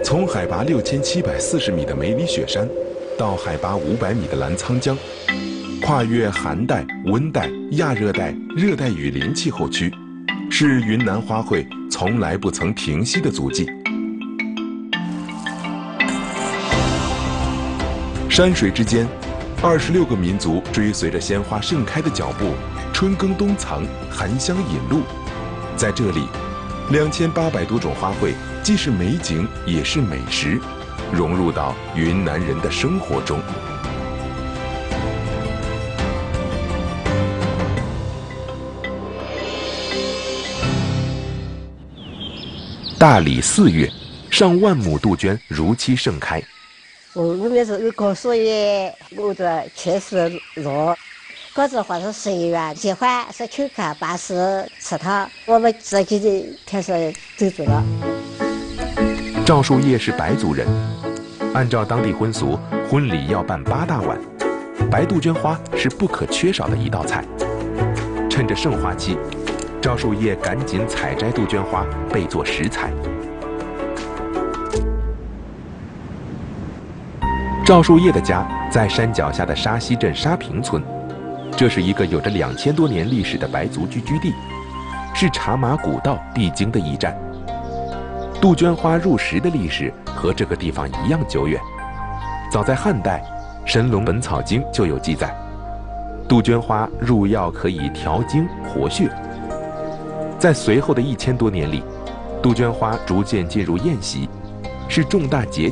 从海拔6740米的梅里雪山，到海拔500米的澜沧江，跨越寒带、温带、亚热带、热带雨林气候区，是云南花卉从来不曾停息的足迹。山水之间，26个民族追随着鲜花盛开的脚步，春耕冬藏，含香引路。在这里，2800多种花卉既是美景，也是美食，融入到云南人的生活中。大理4月，上万亩杜鹃如期盛开。 我们是一棵树叶，我的确实弱。各自或是随缘，喜欢是去看巴士吃它，我们自己的天是走住了。 赵树叶是白族人，按照当地婚俗，婚礼要办8大碗，白杜鹃花是不可缺少的一道菜。趁着盛花期，赵树叶赶紧采摘杜鹃花备作食材。赵树叶的家在山脚下的沙溪镇沙坪村，这是一个有着2000多年历史的白族聚居地，是茶马古道必经的驿站。杜鹃花入食的历史和这个地方一样久远，早在汉代，《神农本草经》就有记载，杜鹃花入药可以调经活血。在随后的1000多年里，杜鹃花逐渐进入宴席，是重大节